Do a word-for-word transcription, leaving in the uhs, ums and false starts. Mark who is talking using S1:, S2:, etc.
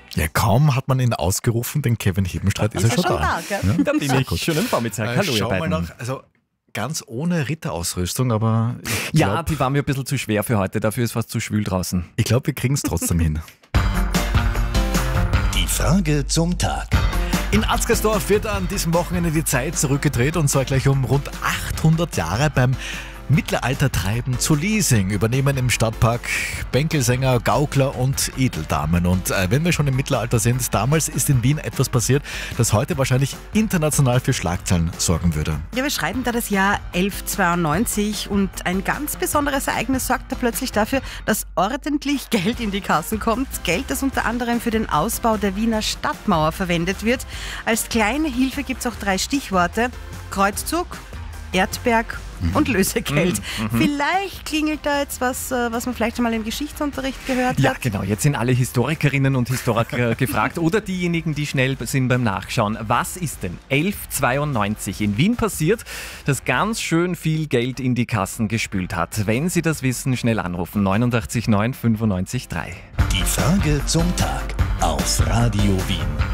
S1: Ja, kaum hat man ihn ausgerufen, den Kevin Hebenstreit, ist,
S2: Ist
S1: er schon,
S2: er schon
S1: da.
S2: da, gell?
S1: Ja?
S3: Da bin
S1: Sehr
S3: ich.
S1: gut.
S3: Schönen Vormittag.
S1: Äh,
S3: Hallo, ihr
S1: schau mal
S3: beiden.
S1: nach, also ganz ohne Ritterausrüstung, aber ich
S3: Ja,
S1: glaube,
S3: die war mir ein bisschen zu schwer für heute. Dafür ist fast zu schwül draußen.
S1: ich glaub, wir kriegen es trotzdem hin.
S4: Die Frage zum Tag.
S1: In Atzgersdorf wird an diesem Wochenende die Zeit zurückgedreht, und zwar gleich um rund achthundert Jahre. Beim Mittelaltertreiben zu Liesing übernehmen im Stadtpark Bänkelsänger, Gaukler und Edeldamen. Und äh, wenn wir schon im Mittelalter sind, damals ist in Wien etwas passiert, das heute wahrscheinlich international für Schlagzeilen sorgen würde.
S2: Ja, wir schreiben da das Jahr elfhundertzweiundneunzig und ein ganz besonderes Ereignis sorgt da plötzlich dafür, dass ordentlich Geld in die Kassen kommt. Geld, das unter anderem für den Ausbau der Wiener Stadtmauer verwendet wird. Als kleine Hilfe gibt es auch drei Stichworte: Kreuzzug, Erdberg und Lösegeld.
S3: Mhm.
S2: Vielleicht klingelt da jetzt was, äh, was man vielleicht schon mal im Geschichtsunterricht gehört
S3: Ja,
S2: hat.
S3: genau. Jetzt sind alle Historikerinnen und Historiker gefragt oder diejenigen, die schnell sind beim Nachschauen. Was ist denn elfhundertzweiundneunzig in Wien passiert, das ganz schön viel Geld in die Kassen gespült hat? Wenn Sie das wissen, schnell anrufen. neunundachtzig neun fünfundneunzig drei.
S4: Die Frage zum Tag auf Radio Wien.